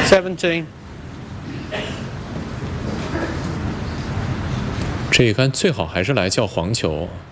17. 这一杆最好还是来叫黄球。